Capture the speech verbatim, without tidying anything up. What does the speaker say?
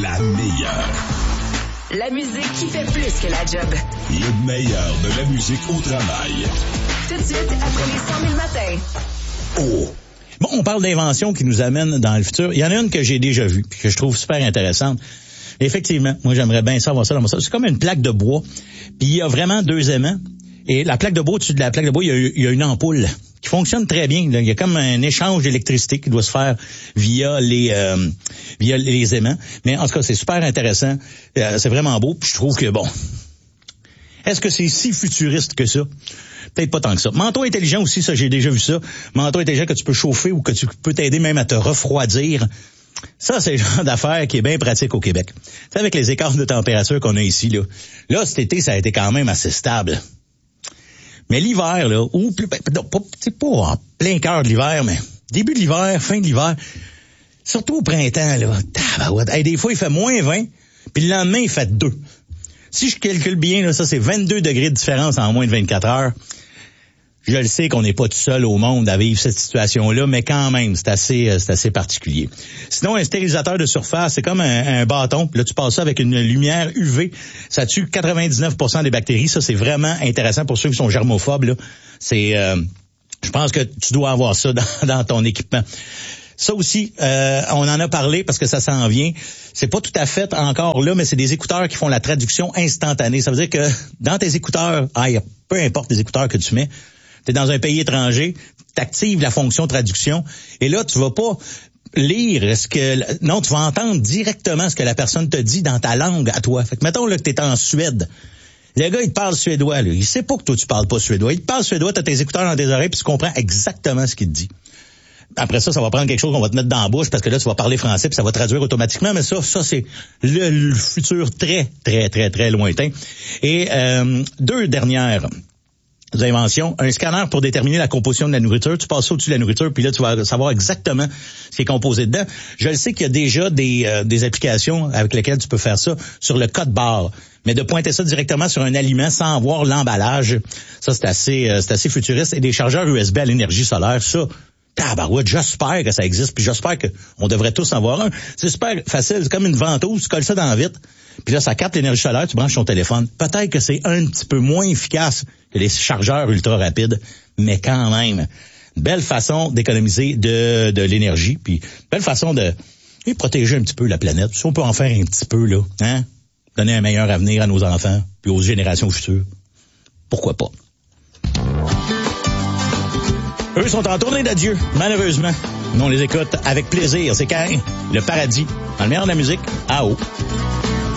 la meilleure. La musique qui fait plus que la job. Le meilleur de la musique au travail. Tout de suite, après les cent mille matins. Oh! Bon, on parle d'inventions qui nous amènent dans le futur. Il y en a une que j'ai déjà vue, puis que je trouve super intéressante. Effectivement, moi, j'aimerais bien savoir ça dans mon salon. C'est comme une plaque de bois, puis il y a vraiment deux aimants. Et la plaque de bois, au-dessus de la plaque de bois, il y a, il y a une ampoule qui fonctionne très bien. Il y a comme un échange d'électricité qui doit se faire via les euh, via les aimants. Mais en tout cas, c'est super intéressant. Euh, c'est vraiment beau. Puis je trouve que, bon, est-ce que c'est si futuriste que ça? Peut-être pas tant que ça. Manteau intelligent aussi, ça, j'ai déjà vu ça. Manteau intelligent que tu peux chauffer ou que tu peux t'aider même à te refroidir. Ça, c'est le genre d'affaire qui est bien pratique au Québec. Tu sais, avec les écarts de température qu'on a ici, là. Là, cet été, ça a été quand même assez stable. Mais l'hiver, là, ou plus, ben, pas, c'est pas en plein cœur de l'hiver, mais début de l'hiver, fin de l'hiver, surtout au printemps, là, tabarouette. Hey, des fois, il fait moins vingt, puis le lendemain, il fait deux. Si je calcule bien, là, ça, c'est vingt-deux degrés de différence en moins de vingt-quatre heures. Je le sais qu'on n'est pas tout seul au monde à vivre cette situation-là, mais quand même, c'est assez, c'est assez particulier. Sinon, un stérilisateur de surface, c'est comme un, un bâton. Là, tu passes ça avec une lumière U V. Ça tue quatre-vingt-dix-neuf pour cent des bactéries. Ça, c'est vraiment intéressant pour ceux qui sont germophobes, là. C'est, euh, je pense que tu dois avoir ça dans, dans ton équipement. Ça aussi, euh, on en a parlé parce que ça s'en vient. C'est pas tout à fait encore là, mais c'est des écouteurs qui font la traduction instantanée. Ça veut dire que dans tes écouteurs, ah, peu importe les écouteurs que tu mets, t'es dans un pays étranger, t'actives la fonction traduction, et là, tu vas pas lire ce que... Non, tu vas entendre directement ce que la personne te dit dans ta langue à toi. Fait que mettons là que t'es en Suède. Le gars, il te parle suédois, là. Il sait pas que toi, tu parles pas suédois. Il te parle suédois, t'as tes écouteurs dans tes oreilles, puis tu comprends exactement ce qu'il te dit. Après ça, ça va prendre quelque chose qu'on va te mettre dans la bouche, parce que là, tu vas parler français, puis ça va traduire automatiquement, mais ça, ça, c'est le, le futur très, très, très, très lointain. Et euh, deux dernières inventions. Un scanner pour déterminer la composition de la nourriture. Tu passes ça au-dessus de la nourriture, puis là, tu vas savoir exactement ce qui est composé dedans. Je le sais qu'il y a déjà des, euh, des applications avec lesquelles tu peux faire ça sur le code barre. Mais de pointer ça directement sur un aliment sans voir l'emballage, ça, c'est assez, euh, c'est assez futuriste. Et des chargeurs U S B à l'énergie solaire, ça, tabarouette, j'espère que ça existe, puis j'espère qu'on devrait tous en avoir un. C'est super facile, c'est comme une ventouse, tu colles ça dans la vitre, puis là, ça capte l'énergie solaire, tu branches ton téléphone. Peut-être que c'est un petit peu moins efficace que les chargeurs ultra rapides, mais quand même, belle façon d'économiser de, de l'énergie, puis belle façon de et protéger un petit peu la planète. Si on peut en faire un petit peu, là, hein, donner un meilleur avenir à nos enfants, puis aux générations futures, pourquoi pas? Eux sont en tournée d'adieu, malheureusement. Mais on les écoute avec plaisir. C'est quand le paradis, dans le meilleur de la musique, à haut.